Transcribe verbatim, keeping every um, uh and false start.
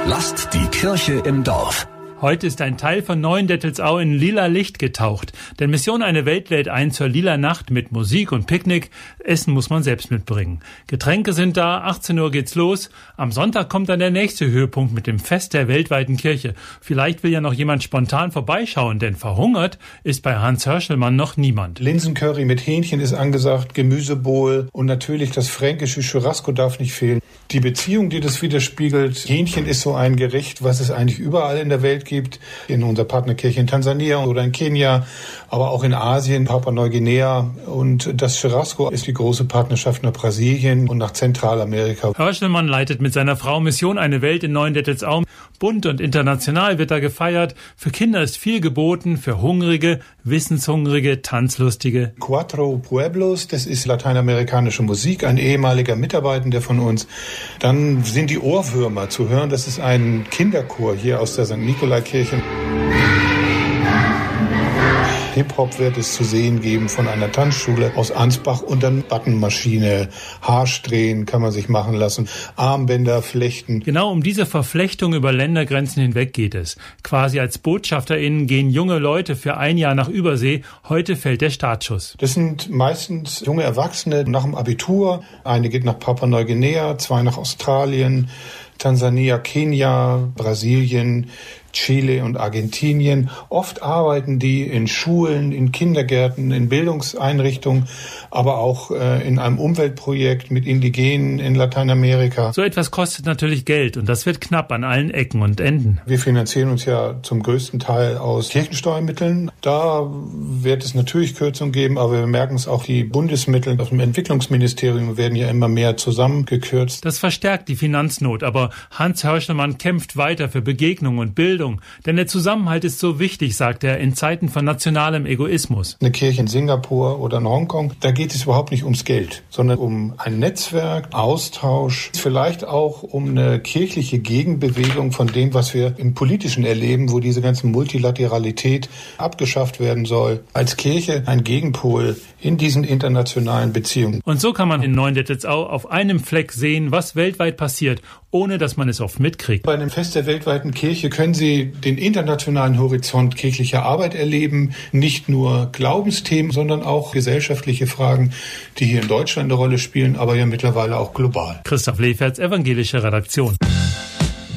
Lasst die Kirche im Dorf. Heute ist ein Teil von Neuendettelsau in lila Licht getaucht. Denn Mission Eine Welt lädt ein zur lila Nacht mit Musik und Picknick. Essen muss man selbst mitbringen. Getränke sind da, achtzehn Uhr geht's los. Am Sonntag kommt dann der nächste Höhepunkt mit dem Fest der weltweiten Kirche. Vielleicht will ja noch jemand spontan vorbeischauen, denn verhungert ist bei Hans Hörschelmann noch niemand. Linsencurry mit Hähnchen ist angesagt, Gemüsebowl und natürlich das fränkische Churrasco darf nicht fehlen. Die Beziehung, die das widerspiegelt, Hähnchen ist so ein Gericht, was es eigentlich überall in der Welt gibt, in unserer Partnerkirche in Tansania oder in Kenia, aber auch in Asien, Papua-Neuguinea. Und das Churrasco ist die große Partnerschaft nach Brasilien und nach Zentralamerika. Hörschelmann leitet mit seiner Frau Mission Eine Welt in Neuendettelsau. Bunt und international wird da gefeiert. Für Kinder ist viel geboten, für Hungrige, Wissenshungrige, Tanzlustige. Cuatro Pueblos, das ist lateinamerikanische Musik, ein ehemaliger Mitarbeitender von uns. Dann sind die Ohrwürmer zu hören. Das ist ein Kinderchor hier aus der Sankt Nikolaikirche. Hip-Hop wird es zu sehen geben von einer Tanzschule aus Ansbach und dann Buttonmaschine, Haarsträhnen kann man sich machen lassen, Armbänder flechten. Genau um diese Verflechtung über Ländergrenzen hinweg geht es. Quasi als BotschafterInnen gehen junge Leute für ein Jahr nach Übersee. Heute fällt der Startschuss. Das sind meistens junge Erwachsene nach dem Abitur. Eine geht nach Papua-Neuguinea, zwei nach Australien, Tansania, Kenia, Brasilien, Chile und Argentinien. Oft arbeiten die in Schulen, in Kindergärten, in Bildungseinrichtungen, aber auch äh, in einem Umweltprojekt mit Indigenen in Lateinamerika. So etwas kostet natürlich Geld und das wird knapp an allen Ecken und Enden. Wir finanzieren uns ja zum größten Teil aus Kirchensteuermitteln. Da wird es natürlich Kürzungen geben, aber wir merken es auch, die Bundesmittel aus dem Entwicklungsministerium werden ja immer mehr zusammengekürzt. Das verstärkt die Finanznot, aber Hans Hörschelmann kämpft weiter für Begegnung und Bildung. Denn der Zusammenhalt ist so wichtig, sagt er, in Zeiten von nationalem Egoismus. Eine Kirche in Singapur oder in Hongkong, da geht es überhaupt nicht ums Geld, sondern um ein Netzwerk, Austausch, vielleicht auch um eine kirchliche Gegenbewegung von dem, was wir im Politischen erleben, wo diese ganze Multilateralität abgeschafft werden soll. Als Kirche ein Gegenpol in diesen internationalen Beziehungen. Und so kann man in Neuendettelsau auf einem Fleck sehen, was weltweit passiert, ohne dass man es oft mitkriegt. Bei einem Fest der weltweiten Kirche können Sie den internationalen Horizont kirchlicher Arbeit erleben. Nicht nur Glaubensthemen, sondern auch gesellschaftliche Fragen, die hier in Deutschland eine Rolle spielen, aber ja mittlerweile auch global. Christoph Leferz, Evangelische Redaktion.